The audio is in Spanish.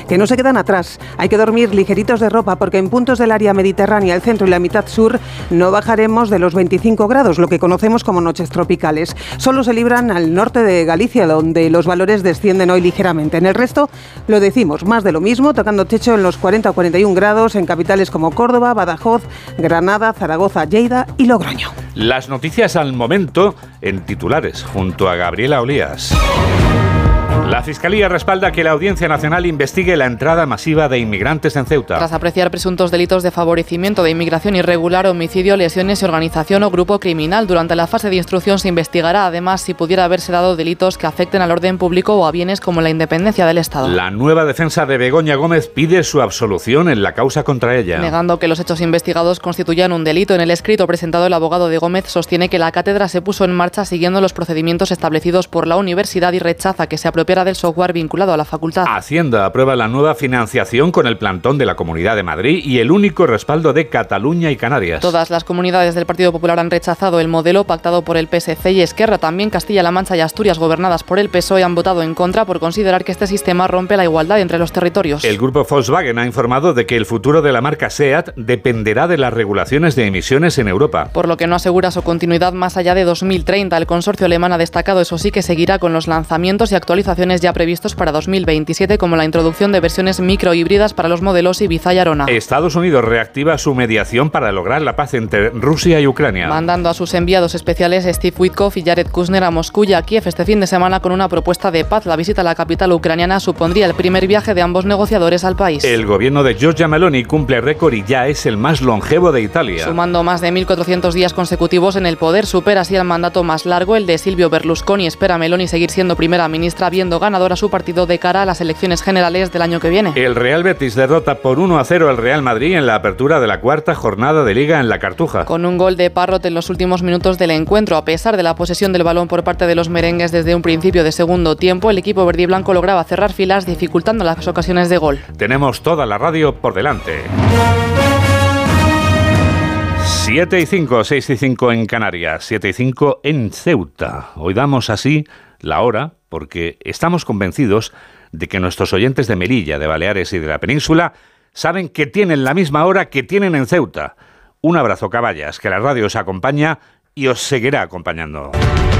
que no se quedan atrás. Hay que dormir ligeritos de ropa porque en puntos del área mediterránea, el centro y la mitad sur no bajaremos de los 25 grados, lo que conocemos como noches tropicales. Solo se libran al norte de Galicia, donde los valores descienden hoy ligeramente. En el resto, lo decimos, más de lo mismo, tocando techo en los 40 o 41 grados en capitales como Córdoba, Badajoz, Granada, Zaragoza, Lleida y Logroño. Las noticias al momento en titulares, junto a Gabriela Olías. La Fiscalía respalda que la Audiencia Nacional investigue la entrada masiva de inmigrantes en Ceuta. Tras apreciar presuntos delitos de favorecimiento de inmigración irregular, homicidio, lesiones y organización o grupo criminal, durante la fase de instrucción se investigará además si pudiera haberse dado delitos que afecten al orden público o a bienes como la independencia del Estado. La nueva defensa de Begoña Gómez pide su absolución en la causa contra ella. Negando que los hechos investigados constituyan un delito, en el escrito presentado el abogado de Gómez sostiene que la cátedra se puso en marcha siguiendo los procedimientos establecidos por la universidad y rechaza que se apropiara del software vinculado a la facultad. Hacienda aprueba la nueva financiación con el plantón de la Comunidad de Madrid y el único respaldo de Cataluña y Canarias. Todas las comunidades del Partido Popular han rechazado el modelo pactado por el PSC y Esquerra. También Castilla-La Mancha y Asturias, gobernadas por el PSOE, han votado en contra por considerar que este sistema rompe la igualdad entre los territorios. El grupo Volkswagen ha informado de que el futuro de la marca SEAT dependerá de las regulaciones de emisiones en Europa. Por lo que no asegura su continuidad más allá de 2030. El consorcio alemán ha destacado, eso sí, que seguirá con los lanzamientos y actualizaciones ya previstos para 2027, como la introducción de versiones microhíbridas para los modelos Ibiza y Arona. Estados Unidos reactiva su mediación para lograr la paz entre Rusia y Ucrania. Mandando a sus enviados especiales Steve Witkoff y Jared Kushner a Moscú y a Kiev este fin de semana con una propuesta de paz. La visita a la capital ucraniana supondría el primer viaje de ambos negociadores al país. El gobierno de Giorgia Meloni cumple récord y ya es el más longevo de Italia. Sumando más de 1.400 días consecutivos en el poder, supera así el mandato más largo, el de Silvio Berlusconi. Espera Meloni seguir siendo primera ministra, viendo ganador a su partido de cara a las elecciones generales del año que viene. El Real Betis derrota por 1-0 al Real Madrid en la apertura de la cuarta jornada de Liga en la Cartuja. Con un gol de Parrot en los últimos minutos del encuentro. A pesar de la posesión del balón por parte de los merengues desde un principio de segundo tiempo, el equipo verde y blanco lograba cerrar filas, dificultando las ocasiones de gol. Tenemos toda la radio por delante. 7:05, 6:05 en Canarias, 7:05 en Ceuta. Hoy damos así la hora porque estamos convencidos de que nuestros oyentes de Melilla, de Baleares y de la península saben que tienen la misma hora que tienen en Ceuta. Un abrazo, caballas, que la radio os acompaña y os seguirá acompañando.